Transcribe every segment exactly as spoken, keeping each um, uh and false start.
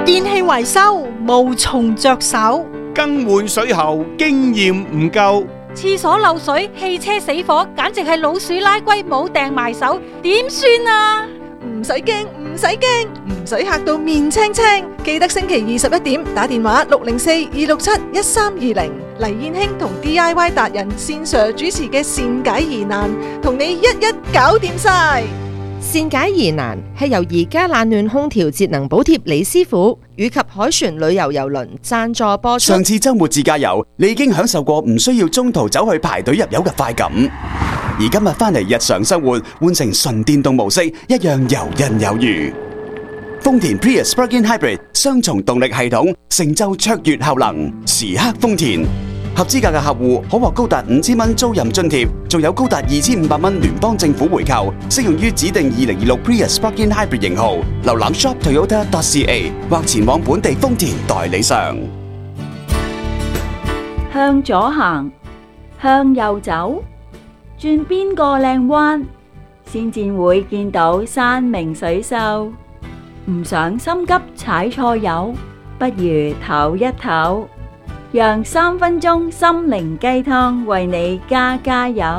電器維修無從着手， 更換水喉經驗唔夠， 廁所漏水、汽車死火，簡直係老鼠拉龜冇掟埋手，點算啊？ 唔使驚，唔使驚，唔使嚇到面青青。記得星期二十一點打電話六零四二六七一三二零，黎燕卿同 D I Y 達人線上主持嘅善解疑難，同你一一搞掂晒。 善解疑難係由而家冷暖空調節能補貼李師傅以及凱旋旅遊郵輪贊助播出。 上次周末自駕遊，你已經享受過唔需要中途走去排隊入油嘅快感，而今日翻嚟日常生活，換成純電動模式，一樣游刃有餘。豐田 Prius Plug-in Hybrid 雙重動力系統，成就卓越效能，時刻豐田。合資格嘅客戶可獲高達五千蚊租賃津貼，仲有高達二千五百蚊聯邦政府回扣，適用於指定二零二六 Prius Plug-in Hybrid 型號。瀏覽 shop toyota dot c a 或前往本地豐田代理商。 向左行，向右走，轉邊個靚彎，先至會見到山明水秀。唔想心急踩錯油，不如唞一唞。讓三分鐘心靈雞湯為你加加油。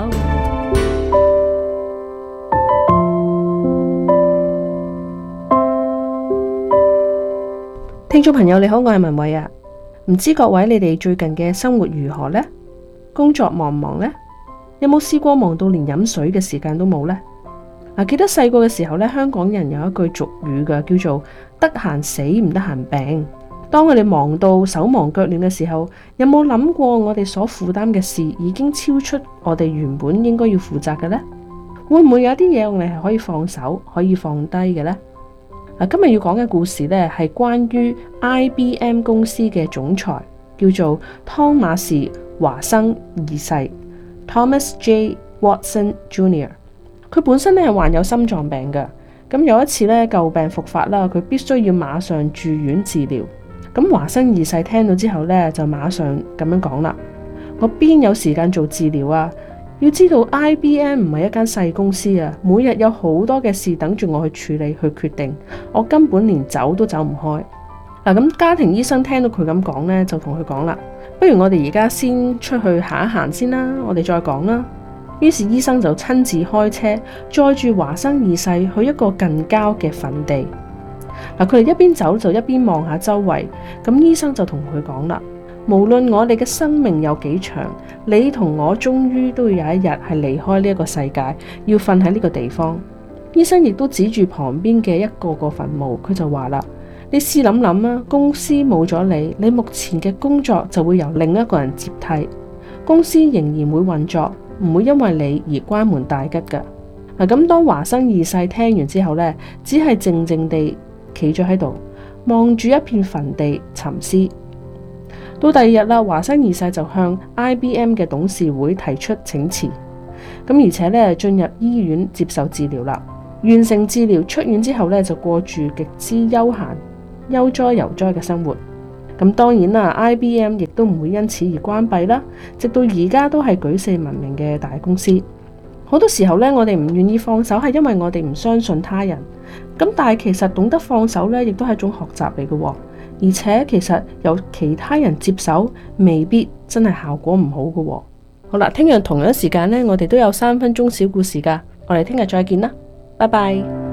聽眾朋友你好，我係文慧啊。唔知各位你哋最近嘅生活如何呢？工作忙唔忙呢？有冇試過忙到連飲水嘅時間都冇呢？啊，記得細個嘅時候咧，香港人有一句俗語嘅，叫做得閒死唔得閒病。當我哋忙到手忙腳亂嘅時候，有冇諗過我哋所負擔嘅事已經超出我哋原本應該要負責嘅呢？會唔會有啲嘢我哋係可以放手、可以放低嘅呢？啊，今日要講嘅故事呢，係關於 I B M 公司嘅總裁，叫做湯馬士華生二世 （Thomas J. Watson Junior）。佢本身咧係患有心臟病嘅，咁有一次咧舊病復發啦，佢必須要馬上住院治療。咁華生二世聽到之後咧，就馬上咁樣講啦：我邊有時間做治療啊？要知道 I B M 唔係一間細公司啊，每日有好多嘅事等住我去處理去決定，我根本連走都走唔開。嗱，咁家庭醫生聽到佢咁講咧，就同佢講啦：不如我哋而家先出去行一行先啦，我哋再講啦。於是醫生就親自開車載住華生二世去一個近郊嘅墳地。嗱，佢哋一邊走就一邊望下周圍。咁醫生就同佢講啦：無論我哋嘅生命有幾長，你同我終於都要有一日係離開呢一個世界，要瞓喺呢個地方。醫生亦都指住旁邊嘅一個個墳墓，佢就話啦：你試諗諗啊，公司冇咗你，你目前嘅工作就會由另一個人接替，公司仍然會運作，唔會因為你而關門大吉噶。嗱，咁當華生二世聽完之後呢，只係靜靜地企咗喺度，望住一片墳地沉思。到第二日啦，華生二世就向 I B M 嘅董事會提出請辭，咁而且呢進入醫院接受治療啦。完成治療出院之後呢，就過住極之悠閒、悠哉悠哉嘅生活。咁當然啦 ，I B M 亦都唔會因此而關閉啦，直到而家都係舉世聞名嘅大公司。好多時候呢，我哋唔願意放手係因為我哋唔相信他人。咁但係其實懂得放手呢，亦都係一種學習嚟嘅。而且其實有其他人接手，未必真係效果唔好嘅。好啦，聽日同樣時間呢，我哋都有三分鐘小故事噶。我哋聽日再見啦，拜拜。